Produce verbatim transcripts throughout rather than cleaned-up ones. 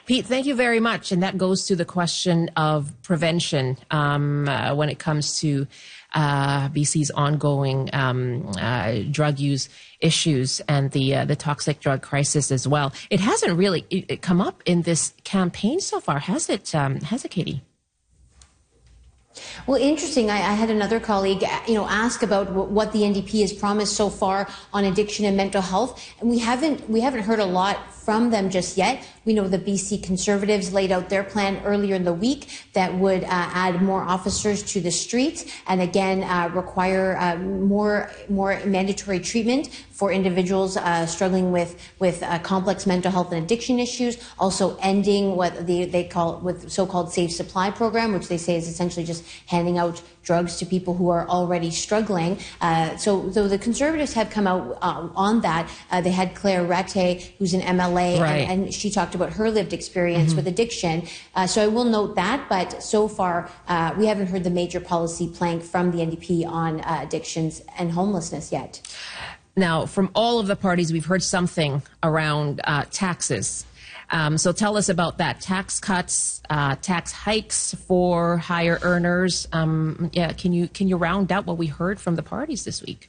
Pete, thank you very much. And that goes to the question of prevention um, uh, when it comes to uh, B C's ongoing um, uh, drug use issues and the uh, the toxic drug crisis as well. It hasn't really it, it come up in this campaign so far, has it, um, has it, Katie? Well, interesting. I, I had another colleague, you know, ask about w- what the N D P has promised so far on addiction and mental health, and we haven't we haven't heard a lot from them just yet. We know the B C Conservatives laid out their plan earlier in the week that would uh, add more officers to the streets and again uh, require uh, more more mandatory treatment for individuals uh, struggling with with uh, complex mental health and addiction issues. Also, ending what they they call with so-called safe supply program, which they say is essentially just handing out drugs to people who are already struggling. Uh, so, so the Conservatives have come out uh, on that. Uh, they had Claire Rattay, who's an M L A, right. and, and she talked about her lived experience mm-hmm. with addiction. Uh, so I will note that, but so far uh, we haven't heard the major policy plank from the N D P on uh, addictions and homelessness yet. Now, from all of the parties, we've heard something around uh, taxes. Um, so tell us about that. Tax cuts, uh, tax hikes for higher earners. Um, yeah, can you can you round out what we heard from the parties this week?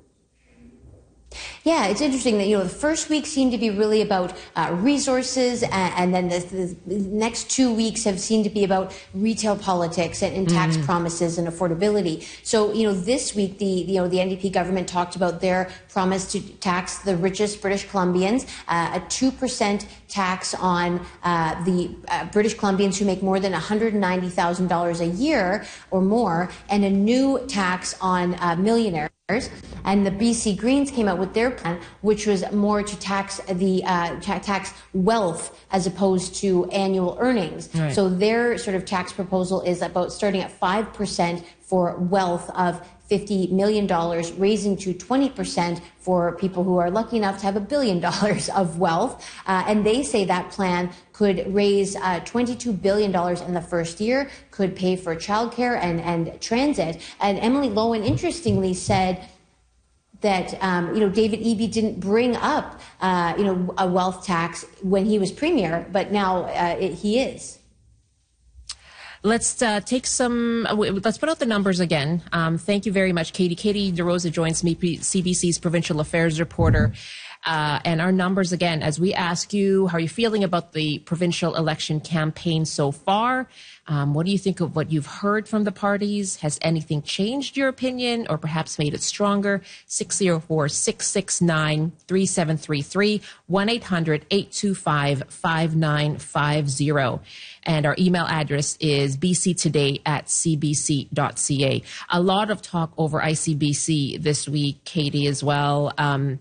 Yeah, it's interesting that, you know, the first week seemed to be really about uh, resources, and, and then the, the next two weeks have seemed to be about retail politics and, and tax mm. promises and affordability. So, you know, this week, the, you know, the N D P government talked about their promise to tax the richest British Columbians, uh, a two percent tax on uh, the uh, British Columbians who make more than one hundred ninety thousand dollars a year or more, and a new tax on uh, millionaires. And the B C Greens came out with their plan, which was more to tax the uh, tax wealth as opposed to annual earnings. Right. So their sort of tax proposal is about starting at five percent for wealth of fifty million dollars, raising to twenty percent for people who are lucky enough to have a billion dollars of wealth. Uh, and they say that plan could raise uh, twenty-two billion dollars in the first year, could pay for childcare and, and transit. And Emily Lowen, interestingly, said that, um, you know, David Eby didn't bring up, uh, you know, a wealth tax when he was premier, but now uh, it, he is. Let's uh, take some, uh, let's put out the numbers again. Um, thank you very much, Katie. Katie DeRosa joins me, C B C's provincial affairs reporter. Uh, and our numbers again, as we ask you, how are you feeling about the provincial election campaign so far? Um, what do you think of what you've heard from the parties? Has anything changed your opinion or perhaps made it stronger? six oh four, six six nine, three seven three three, one eight hundred, eight two five, five nine five zero. And our email address is b c today at c b c dot c a. A lot of talk over I C B C this week, Katie, as well. Um,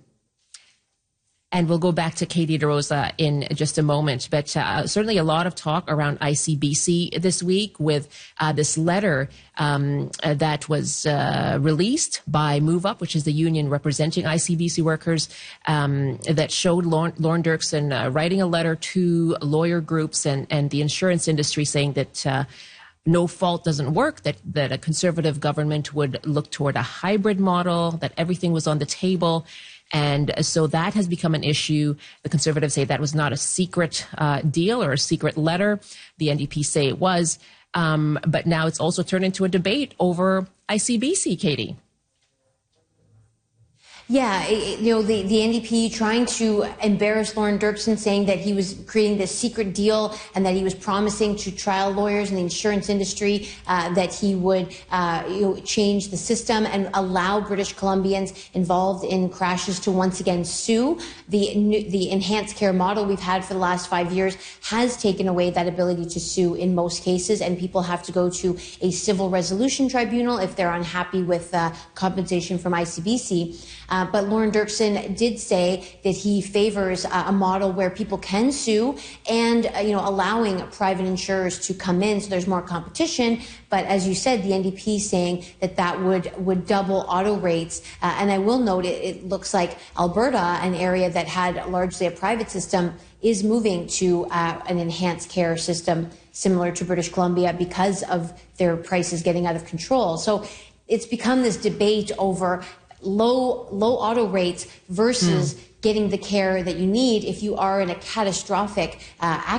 And we'll go back to Katie DeRosa in just a moment. But uh, certainly a lot of talk around I C B C this week with uh, this letter um, uh, that was uh, released by Move Up, which is the union representing I C B C workers, um, that showed Lorne, Lorne Dirksen uh, writing a letter to lawyer groups and, and the insurance industry saying that uh, no fault doesn't work, that, that a conservative government would look toward a hybrid model, that everything was on the table. And so that has become an issue. The Conservatives say that was not a secret uh, deal or a secret letter. The N D P say it was. Um, but now it's also turned into a debate over I C B C, Katie. Yeah, it, you know, the, the N D P trying to embarrass Lorne Dirksen, saying that he was creating this secret deal and that he was promising to trial lawyers in the insurance industry uh, that he would uh, you know, change the system and allow British Columbians involved in crashes to once again sue. The, the enhanced care model we've had for the last five years has taken away that ability to sue in most cases, and people have to go to a civil resolution tribunal if they're unhappy with uh, compensation from I C B C. Uh, but Lorne Dirksen did say that he favors uh, a model where people can sue and, uh, you know, allowing private insurers to come in so there's more competition. But as you said, the N D P saying that that would, would double auto rates. Uh, and I will note it, it looks like Alberta, an area that had largely a private system, is moving to uh, an enhanced care system similar to British Columbia because of their prices getting out of control. So it's become this debate over low low auto rates versus mm. getting the care that you need if you are in a catastrophic uh, accident.